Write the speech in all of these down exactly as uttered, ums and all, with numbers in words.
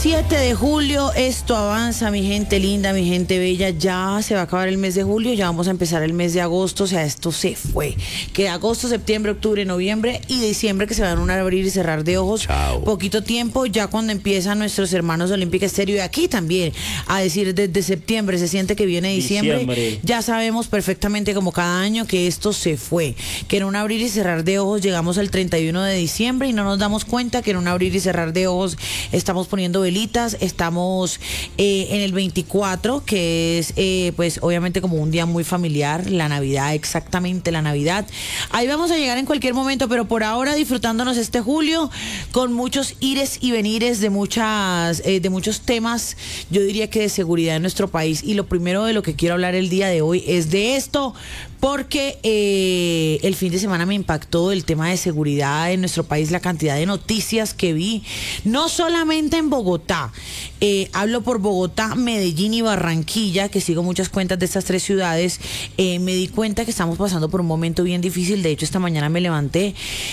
siete de julio, esto avanza, mi gente linda, mi gente bella. Ya se va a acabar el mes de julio, ya vamos a empezar el mes de agosto. O sea, esto se fue. Queda agosto, septiembre, octubre, noviembre y diciembre, que se van a abrir y cerrar de ojos. Chao. Poquito tiempo, ya cuando empiezan nuestros hermanos Olímpica Estéreo y aquí también a decir desde septiembre se siente que viene diciembre. diciembre. Ya sabemos perfectamente, como cada año, que esto se fue. Que en un abrir y cerrar de ojos llegamos al treinta y uno de diciembre y no nos damos cuenta que en un abrir y cerrar de ojos estamos poniendo velitas, estamos eh, en el veinticuatro, que es eh, pues obviamente como un día muy familiar, la Navidad, exactamente la Navidad. Ahí vamos a llegar en cualquier momento, pero por ahora disfrutándonos este julio con muchos ires y venires de muchas eh, de muchos temas, yo diría que de seguridad en nuestro país. Y lo primero de lo que quiero hablar el día de hoy es de esto, porque eh, el fin de semana me impactó el tema de seguridad en nuestro país, la cantidad de noticias que vi, no solamente en Bogotá, eh, hablo por Bogotá, Medellín y Barranquilla, que sigo muchas cuentas de estas tres ciudades. Eh, me di cuenta que estamos pasando por un momento bien difícil. De hecho, esta mañana me levanté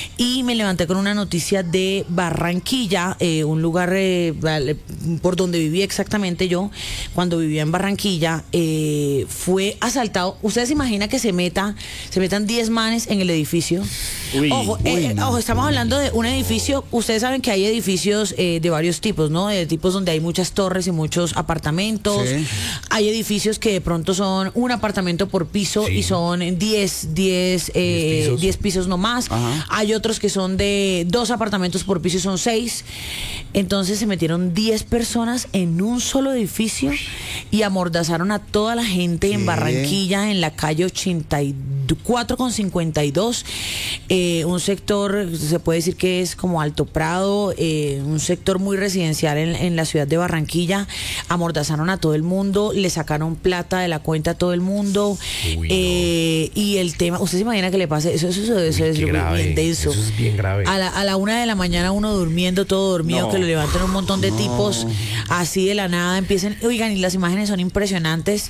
y me levanté con una noticia de Barranquilla, eh, un lugar eh, por donde viví exactamente yo, cuando vivía en Barranquilla, eh, fue asaltado. ¿Ustedes se imaginan que se meta, se metan diez manes en el edificio? Uy, ojo, uy, eh, no. ojo, estamos hablando de un edificio. Ustedes saben que hay edificios eh, de varios tipos, ¿no? De tipos donde hay muchas torres y muchos apartamentos. Sí. Hay edificios que de pronto son un apartamento por piso, Sí. y son diez, diez, eh, pisos. diez pisos nomás. Ajá. Hay otros que son de dos apartamentos por piso y son seis. Entonces se metieron diez personas en un solo edificio y amordazaron a toda la gente en ¿Qué? Barranquilla, en la calle ochenta y cuatro con cincuenta y dos, eh, un sector, se puede decir que es como Alto Prado, eh, un sector muy residencial en, en la ciudad de Barranquilla. Amordazaron a todo el mundo, le sacaron plata de la cuenta a todo el mundo. Uy, eh, y el tema, ¿usted se imagina que le pase? Eso, eso, eso, eso Uy, es qué grave. bien denso. Eso es bien grave. A la, a la una de la mañana uno durmiendo, todo dormido, No. que lo levanten un montón de tipos así de la nada, empiezan, oigan, y las imágenes son impresionantes,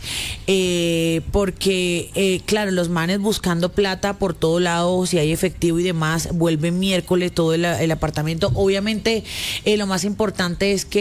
eh, porque eh, claro, los manes buscando plata por todo lado, si hay efectivo y demás, vuelven miércoles todo el, el apartamento. Obviamente eh, lo más importante es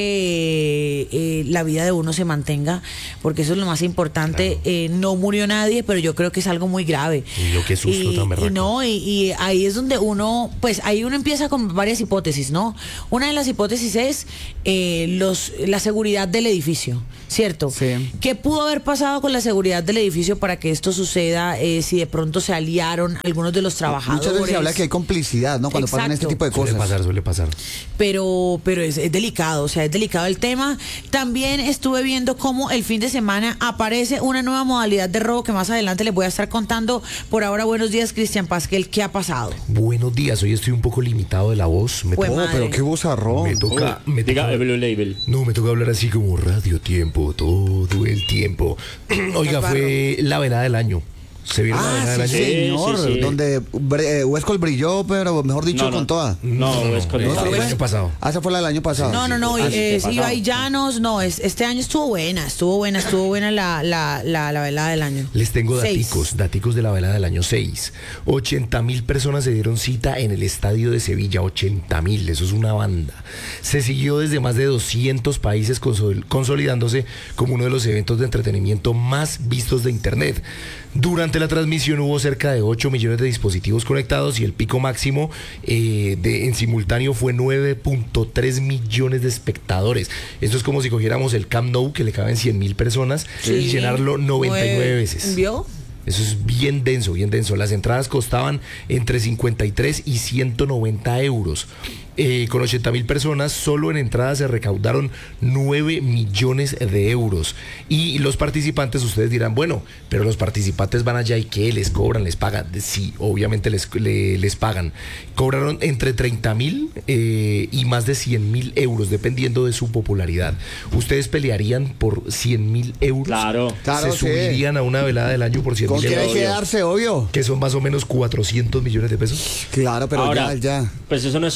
que eh, la vida de uno se mantenga, porque eso es lo más importante. Claro. Eh, no murió nadie, pero yo creo que es algo muy grave. Y lo que susto y, tan berraco. y no, y, y ahí es donde uno, pues ahí uno empieza con varias hipótesis, ¿no? Una de las hipótesis es eh, los la seguridad del edificio, ¿cierto? Sí. ¿Qué pudo haber pasado con la seguridad del edificio para que esto suceda? Eh, si de pronto se aliaron algunos de los trabajadores. Muchas veces se habla que hay complicidad, ¿no? Cuando pasan este Exacto. tipo de Suele cosas. pasar, suele pasar. Pero, pero es, es delicado, o sea, es delicado el tema. También estuve viendo cómo el fin de semana aparece una nueva modalidad de robo que más adelante les voy a estar contando. Por ahora, buenos días, Cristian Pasquel, ¿qué ha pasado? Buenos días, hoy estoy un poco limitado de la voz. Me, Fue toca- Oh, madre. pero qué bozarrón. me toca, me Diga toca- el Blue Label. No, me toca hablar así como radio tiempo, todo el tiempo. Oiga, fue la velada del año. ¿Se vieron la Ah, velada del sí, año? Sí, señor. sí, sí. Donde bre- eh, Westcott brilló, pero mejor dicho, No, no. con toda. No, es con no, esa. el año pasado. Ah, esa fue la del año pasado. No, no, no, sí, eh, sí, sí, pasado. Ibai Llanos, no, es, este año estuvo buena, estuvo buena, estuvo buena la, la, la, la velada del año. Les tengo Seis. daticos, daticos de la velada del año seis. ochenta mil personas se dieron cita en el estadio de Sevilla, ochenta mil, eso es una banda. Se siguió desde más de doscientos países, consol- consolidándose como uno de los eventos de entretenimiento más vistos de Internet. Durante la transmisión hubo cerca de ocho millones de dispositivos conectados y el pico máximo eh, de, en simultáneo fue nueve punto tres millones de espectadores. Esto es como si cogiéramos el Camp Nou, que le caben cien mil personas, Sí. y llenarlo noventa y nueve veces. ¿Vio? Eso es bien denso, bien denso. Las entradas costaban entre cincuenta y tres y ciento noventa euros. Eh, con ochenta mil personas, solo en entradas se recaudaron nueve millones de euros. Y los participantes, ustedes dirán, bueno, pero los participantes van allá y ¿qué? ¿Les cobran? ¿Les pagan? Sí, obviamente les, le- les pagan. Cobraron entre treinta mil eh, y más de cien mil euros, dependiendo de su popularidad. ¿Ustedes pelearían por cien mil euros? Claro. Claro, ¿Se sí. subirían a una velada del año por cien ¿Con mil quién hay euros? que darse, obvio? Que son más o menos cuatrocientos millones de pesos. Claro, pero Ahora, ya, ya. pues eso no es solo subirse,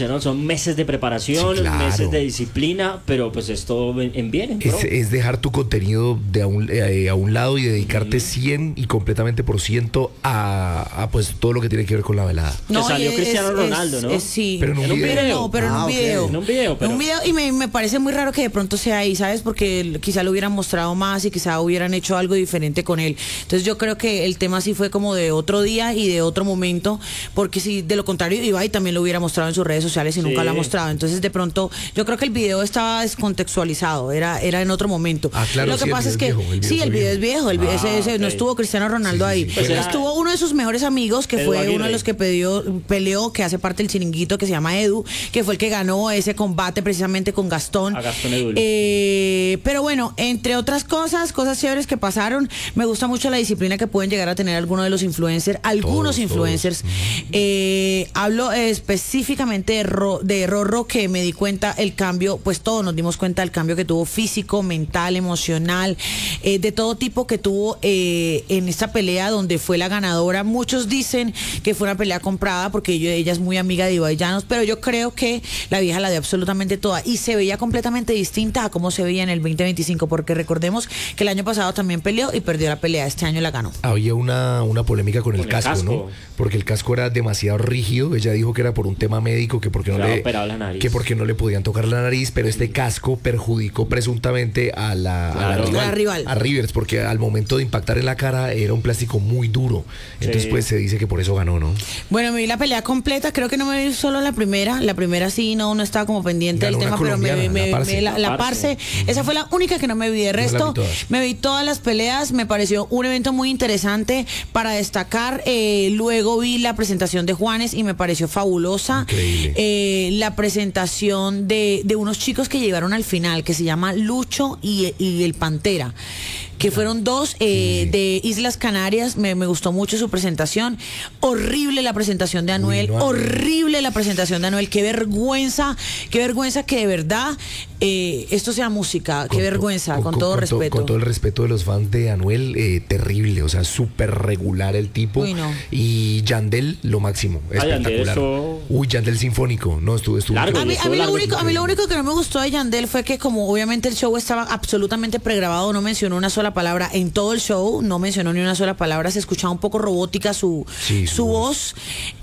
dice, ¿no? Son meses de preparación, Sí, claro. meses de disciplina, pero pues esto en, en bien, en pro. Es, es dejar tu contenido de a un, eh, a un lado y dedicarte Mm. cien y completamente por ciento a, a pues todo lo que tiene que ver con la velada. Que salió y Cristiano es- Ronaldo, es- ¿no? es- sí. Pero en un Pero video. no, pero en Ah, un ok. video. En un video, pero- En un video, y me, me parece muy raro que de pronto sea ahí, ¿sabes? Porque quizá lo hubieran mostrado más y quizá hubieran hecho algo diferente con él. Entonces yo creo que el tema sí fue como de otro día y de otro momento, porque si de lo contrario Ibai también lo hubiera mostrado en sus redes sociales y Sí. nunca lo ha mostrado. Entonces de pronto yo creo que el video estaba descontextualizado, era, era en otro momento. Ah, claro, lo que sí, el pasa video es que es viejo, el video sí, fue el video viejo. es viejo, el, vi- Ah, ese, ese- no ok. estuvo Cristiano Ronaldo Sí, sí, ahí. sí. Pues era- Estuvo uno de sus mejores amigos, que Edu fue Aguirre. uno de los que peleó, peleó, que hace parte del chiringuito, que se llama Edu, que fue el que ganó ese combate precisamente con Gastón. A Gastón Edul. Eh, pero bueno, entre otras cosas, cosas chéveres que pasaron, me gusta mucho la disciplina que pueden llegar a tener algunos de los influencers, algunos Todos, influencers. Eh, hablo específicamente de, Ro- de Rorro, que me di cuenta el cambio, pues todos nos dimos cuenta del cambio que tuvo físico, mental, emocional, eh, de todo tipo que tuvo eh, en esta pelea donde fue la ganadora. Muchos dicen que fue una pelea comprada porque ella, ella es muy amiga de Ibai Llanos, pero yo creo que la vieja la dio absolutamente toda y se veía completamente distinta a cómo se veía en el veinte veinticinco, porque recordemos que el año pasado también peleó y perdió la pelea, este año la ganó. Había una, una polémica con, Con el, el casco, casco. ¿no? Porque el casco era demasiado rígido. Ella dijo que era por un tema médico, que porque no Se había le operado la nariz. que porque no le podían tocar la nariz, pero este casco perjudicó presuntamente a la, a la Claro. rival, A la rival. a Rivers, porque al momento de impactar en la cara era un plástico muy duro. Entonces Sí. pues se dice que por eso ganó, ¿no? Bueno, me vi la pelea completa, creo que no me vi solo la primera, la primera sí, no, no estaba como pendiente Ganó del una tema, pero me, colombiana, me- la Parce. me- la, la La Parce. Parce, esa fue la única que no me vi, de Yo la vi resto todas. me vi todas las peleas, me pareció un evento muy interesante para destacar. Eh, luego vi la presentación de Juanes y me pareció fabulosa. Increíble. Eh, la presentación de, de unos chicos que llegaron al final, que se llama Lucho y, y el Pantera, que fueron dos eh, de Islas Canarias. Me, me gustó mucho su presentación. Horrible la presentación de Anuel, Uy, no, Anuel. horrible la presentación de Anuel. Qué vergüenza, qué vergüenza que de verdad eh, esto sea música. Qué Con to- vergüenza, con, con- todo con to- respeto. Con todo el respeto de los fans de Anuel, eh, terrible, o sea, súper regular el tipo. Uy, no. Y Yandel, lo máximo, Ah, Yandel espectacular. estuvo- Uy, Yandel sinfónico, no, estuvo, estuvo Largo. A mí, a, mí lo largo, único, a mí lo increíble. único que no me gustó de Yandel fue que como obviamente el show estaba absolutamente pregrabado, no mencionó una sola palabra en todo el show, no mencionó ni una sola palabra, se escuchaba un poco robótica su, Sí, su su voz,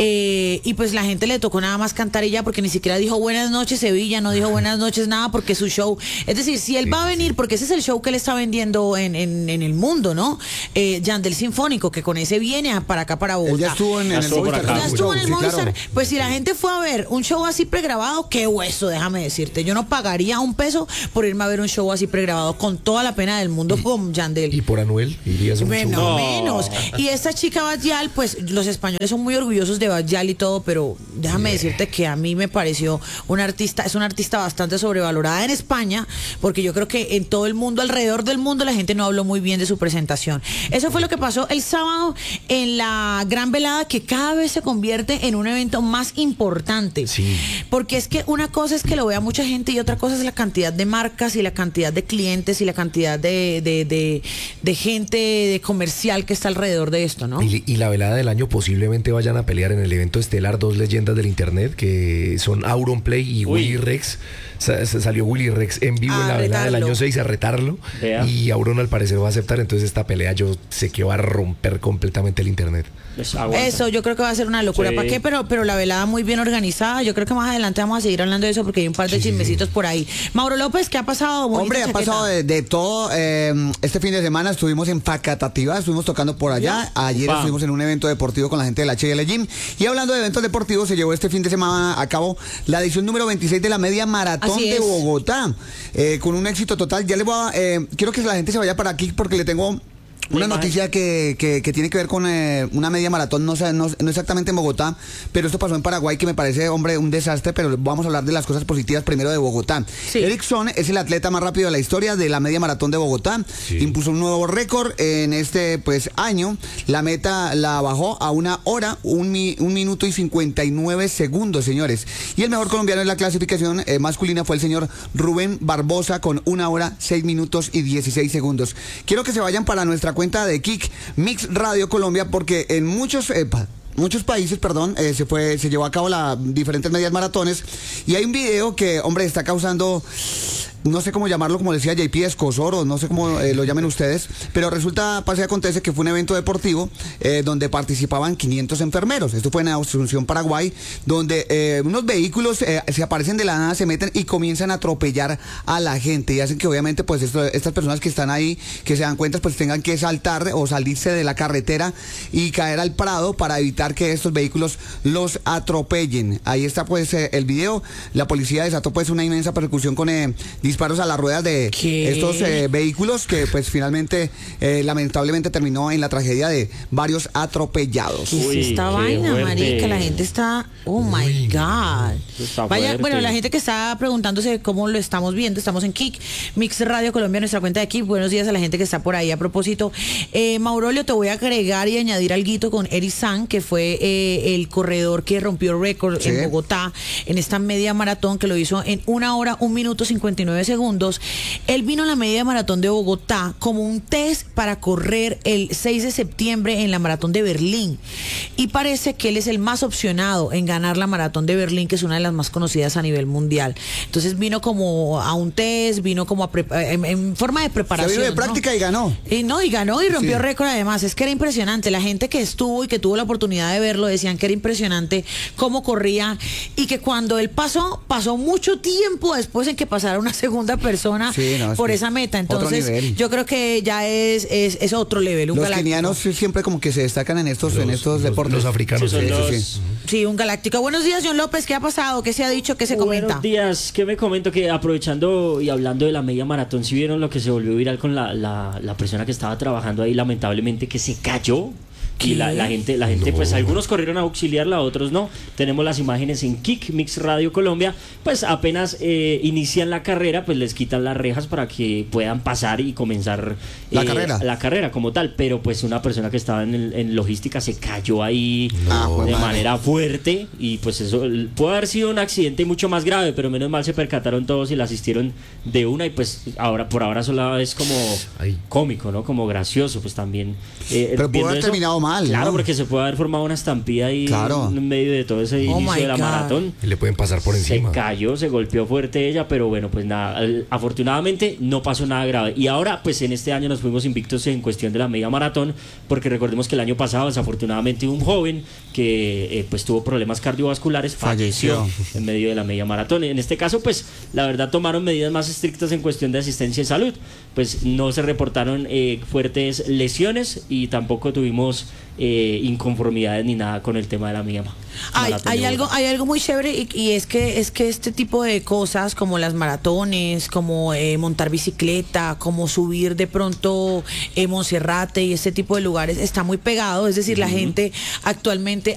eh, y pues la gente le tocó nada más cantar y ya, porque ni siquiera dijo buenas noches Sevilla, no dijo buenas noches nada, porque su show, es decir, si él Sí, va a sí, venir, sí. porque ese es el show que él está vendiendo en, en, en el mundo, ¿no? Eh, Yandel Sinfónico, que con ese viene a- para acá, para Bogotá. Él ya estuvo en, en Ya el estuvo por Movistar. acá. Ya estuvo en el Sí, Movistar. claro. Pues si la gente fue a ver un show así pregrabado, qué hueso, déjame decirte. Yo no pagaría un peso por irme a ver un show así pregrabado, con toda la pena del mundo, con Yandel. Y por Anuel, irías a un Bueno, show. No. menos. Y esta chica Badial, pues los españoles son muy orgullosos de Badial y todo, pero déjame decirte que a mí me pareció una artista, es una artista bastante sobrevalorada en España, porque yo creo que en todo el mundo, alrededor del mundo, la gente no habló muy bien de su presentación. Eso fue lo que pasó el sábado en la gran velada, que cada vez se convierte en un evento más importante. Sí. Porque es que una cosa es que lo vea mucha gente y otra cosa es la cantidad de marcas y la cantidad de clientes y la cantidad de, de, de, de gente de comercial que está alrededor de esto, ¿no? Y, y la velada del año posiblemente vayan a pelear en el evento estelar dos leyendas del internet, que son Auronplay y Uy. Willy Rex. Sa- sa- salió Willy Rex en vivo A en la velada del retarlo. año seis a retarlo. Vea. Y Auron al parecer va a aceptar. Entonces esta pelea yo sé que va a romper completamente el internet. Pues, aguanta. Eso, yo creo que va a ser una locura. Sí. ¿Para qué? Pero, pero la velada muy bien organizada. Yo creo que más adelante vamos a seguir hablando de eso porque hay un par de Sí, sí, chismecitos sí. por ahí. Mauro López, ¿qué ha pasado? Bonita Hombre, ha chaqueta. pasado de, de todo. eh, este fin de semana estuvimos en Facatativa, estuvimos tocando por allá. Ayer Upa. estuvimos en un evento deportivo con la gente del H L Gym. Y hablando de eventos deportivos, se llevó este fin de semana a cabo la edición número veintiséis de la media maratón Así de es. Bogotá. eh, con un éxito total. Ya les voy a. eh, quiero que la gente se vaya para aquí porque le tengo. Una imagen. noticia que, que, que tiene que ver con eh, una media maratón, no, sé, no, no exactamente en Bogotá, pero esto pasó en Paraguay, que me parece, hombre, un desastre, pero vamos a hablar de las cosas positivas primero de Bogotá. Sí. Erickson es el atleta más rápido de la historia de la media maratón de Bogotá. Sí. Impuso un nuevo récord en este pues año. La meta la bajó a una hora, un, mi- un minuto y cincuenta y nueve segundos, señores. Y el mejor colombiano en la clasificación eh, masculina fue el señor Rubén Barbosa con una hora, seis minutos y dieciséis segundos. Quiero que se vayan para nuestra cuenta de Kik Mix Radio Colombia porque en muchos... eh, pa- muchos países, perdón, eh, se fue, se llevó a cabo la diferentes medias maratones y hay un video que, hombre, está causando, no sé cómo llamarlo, como decía J P, escozor, o no sé cómo eh, lo llamen ustedes, pero resulta, pasa y acontece que fue un evento deportivo eh, donde participaban quinientos enfermeros. Esto fue en Asunción, Paraguay, donde eh, unos vehículos eh, se aparecen de la nada, se meten y comienzan a atropellar a la gente y hacen que obviamente pues esto, estas personas que están ahí, que se dan cuenta, pues tengan que saltar o salirse de la carretera y caer al prado para evitar que estos vehículos los atropellen. Ahí está pues eh, el video. La policía desató pues una inmensa persecución con eh, disparos a las ruedas de ¿Qué? estos eh, vehículos que pues finalmente eh, lamentablemente terminó en la tragedia de varios atropellados. ¿Qué es Uy, esta qué vaina, fuerte. marica? La gente está, oh my God. Está Vaya, fuerte. bueno, la gente que está preguntándose cómo lo estamos viendo, estamos en Kik, Mix Radio Colombia, nuestra cuenta de Kik. Buenos días a la gente que está por ahí. A propósito, eh, Maurolio, te voy a agregar y añadir alguito con Eric San, que fue eh, el corredor que rompió récord Sí. en Bogotá en esta media maratón, que lo hizo en una hora, un minuto cincuenta y nueve segundos. Él vino a la media maratón de Bogotá como un test para correr el seis de septiembre en la maratón de Berlín. Y parece que él es el más opcionado en ganar la maratón de Berlín, que es una de las más conocidas a nivel mundial. Entonces vino como a un test, vino como a prepa- en, en forma de Se preparación. vino de ¿no? práctica y ganó. Y no, y ganó y rompió Sí. récord además. Es que era impresionante. La gente que estuvo y que tuvo la oportunidad de verlo decían que era impresionante cómo corría y que cuando él pasó, pasó mucho tiempo después en que pasara una segunda persona Sí, no, es por que esa meta. otro Entonces, nivel. yo creo que ya es, es, es otro level. Un Los galáctico. kenianos siempre como que se destacan en estos, en estos los, deportes. los africanos. Sí, son Eso los- sí. Sí, un galáctico. Buenos días, John López. ¿Qué ha pasado? ¿Qué se ha dicho? ¿Qué se comenta? Buenos días, ¿qué me comento? Que aprovechando y hablando de la media maratón, ¿sí vieron lo que se volvió viral con la, la, la persona que estaba trabajando ahí, lamentablemente, que se cayó? Y la, la gente, la gente pues algunos corrieron a auxiliarla, otros no. Tenemos las imágenes en Kik, Mix Radio Colombia. Pues apenas eh, inician la carrera, pues les quitan las rejas para que puedan pasar y comenzar La carrera. la carrera como tal. Pero pues una persona que estaba en, el- en logística se cayó ahí Ah, de pues, madre. manera fuerte y pues eso l- puede haber sido un accidente mucho más grave, pero menos mal se percataron todos y la asistieron de una y pues ahora por ahora solo es como Ay. cómico, ¿no? Como gracioso, pues también. eh, Pero pudo viendo haber eso, terminado mal, Claro, ¿no? porque se puede haber formado una estampida ahí Claro. en medio de todo ese Oh inicio my de la God. maratón. Y le pueden pasar por Se encima. cayó, se golpeó fuerte ella, pero bueno, pues nada, al- afortunadamente no pasó nada grave. Y ahora, pues en este año nos fuimos invictos en cuestión de la media maratón, porque recordemos que el año pasado, desafortunadamente, un joven que eh, pues tuvo problemas cardiovasculares falleció, Falleció. en medio de la media maratón. En este caso, pues la verdad tomaron medidas más estrictas en cuestión de asistencia y salud. Pues no se reportaron eh, fuertes lesiones y tampoco tuvimos eh, inconformidades ni nada con el tema de la media ma- Hay, maratón hay de algo, Bogotá. hay algo muy chévere y, y es que es que este tipo de cosas como las maratones, como eh, montar bicicleta, como subir de pronto eh, Monserrate y este tipo de lugares está muy pegado. Es decir, la gente actualmente